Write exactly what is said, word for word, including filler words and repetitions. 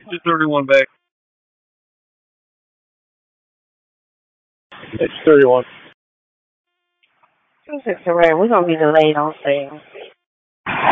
two thirty-one back. It's thirty-one. two six, right. We're going to be delayed on sale.